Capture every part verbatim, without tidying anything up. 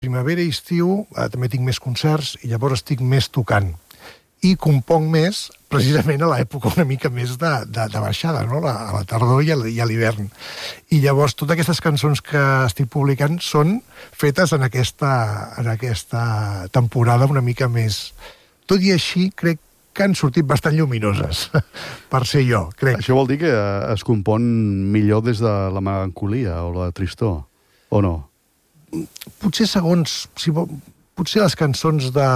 primavera i estiu eh, també tinc més concerts i llavors estic més tocant. I componc més precisament a l'època una mica més de, de, de baixada, no? La, a la tardor i a, i a l'hivern. I llavors totes aquestes cançons que estic publicant són fetes en aquesta, en aquesta temporada una mica més... Tot i així, crec que han sortit bastant lluminoses, per ser jo, crec. Això vol dir que es compon millor des de la melancolia o la tristor, o no? Potser segons... Si vol, potser les cançons de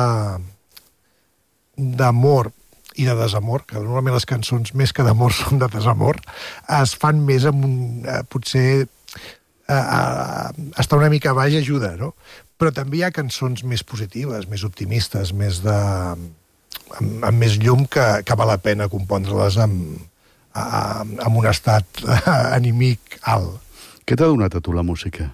d'amor i de desamor, que normalment les cançons més que d'amor són de desamor, es fan més amb un... Eh, potser eh, eh, estar una mica baix ajuda, no? Però també hi ha cançons més positives, més optimistes, més de... amb, amb més llum que, que val la pena compondre-les amb, amb un estat anímic alt. Què t'ha donat a tu la música?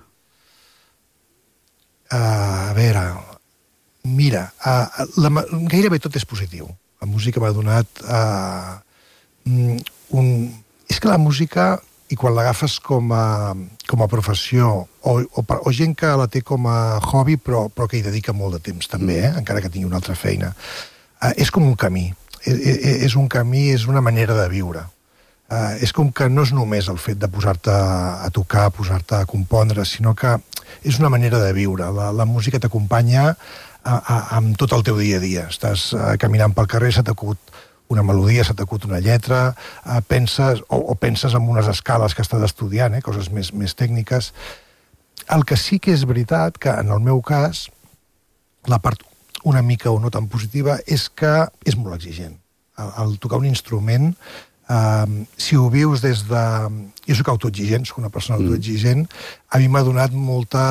Uh, a veure, mira, uh, la, gairebé tot és positiu. La música m'ha donat uh, un... És que la música, i quan l'agafes com a, com a professió, o, o, o gent que la té com a hobby, però, però que hi dedica molt de temps també, eh? Encara que tingui una altra feina, uh, és com un camí. És, és un camí, és una manera de viure. Uh, és com que no és només el fet de posar-te a tocar, posar-te a compondre, sinó que és una manera de viure. La, la música t'acompanya amb tot el teu dia a dia. Estàs uh, caminant pel carrer, s'ha t'acut una melodia, s'ha t'acut una lletra, uh, penses, o, o penses en unes escales que estàs estudiant, eh, coses més, més tècniques. El que sí que és veritat, que en el meu cas, la part una mica o no tan positiva, és que és molt exigent. El, el tocar un instrument, Uh, si ho vius des de... Jo soc autoexigent, soc una persona autoexigent, a mi m'ha donat molta...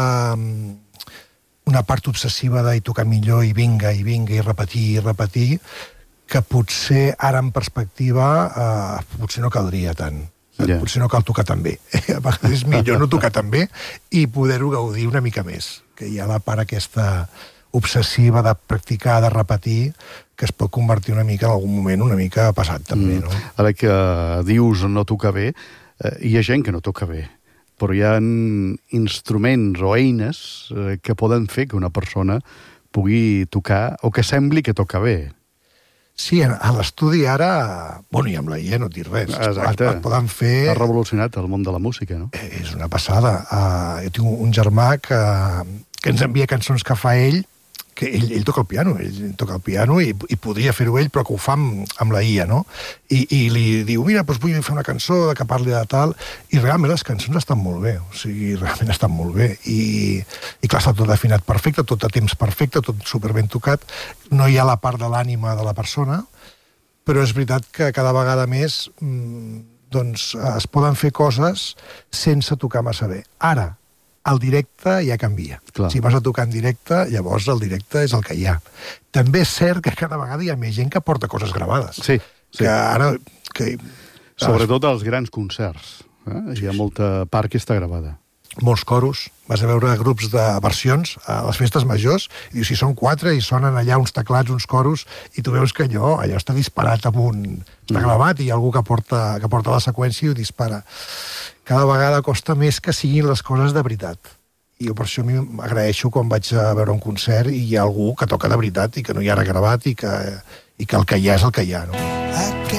una part obsessiva de tocar millor i vinga, i vinga, i repetir, i repetir, que potser ara en perspectiva uh, potser no caldria tant. Yeah. Potser no cal tocar tan bé. A vegades és millor no tocar tan bé i poder-ho gaudir una mica més. Que hi ha la part aquesta obsessiva de practicar, de repetir, que es pot convertir una mica en algun moment una mica passat, també, no? Mm. Ara que dius no tocar bé, eh, hi ha gent que no toca bé, però hi ha instruments o eines eh, que poden fer que una persona pugui tocar o que sembli que toca bé. Sí, a l'estudi ara... Bueno, i amb la I A no et dir res. Exacte. Es poden fer... Ha revolucionat el món de la música, no? És una passada. Uh, jo tinc un germà que, que ens envia cançons que fa ell, que ell, ell toca el piano, ell toca el piano i, i podria fer-ho ell, però que ho fa amb, amb la I A, no? I, i li diu, mira, doncs vull fer una cançó que parli de tal, i realment les cançons estan molt bé, o sigui, realment estan molt bé, i, i clar, està tot afinat perfecte, tot a temps perfecte, tot superben tocat, no hi ha la part de l'ànima de la persona, però és veritat que cada vegada més doncs, es poden fer coses sense tocar massa bé. Ara, el directe ja canvia. Clar. Si vas a tocar en directe, llavors el directe és el que hi ha. També és cert que cada vegada hi ha més gent que porta coses gravades. Sí, sí. Que ara... Que... Sobretot als grans concerts. Eh? Hi ha molta part que està gravada. Molts coros. Vas a veure grups de versions a les festes majors, i dius, si són quatre i sonen allà uns teclats, uns coros, i tu veus que allò, allò està disparat amb un... Està gravat i hi ha algú que porta, que porta la seqüència i ho dispara. Cada vegada costa més que siguin les coses de veritat. I jo per això m'agraeixo quan vaig a veure un concert i hi ha algú que toca de veritat i que no hi ha regravat i que, i que el que hi ha és el que hi ha, no?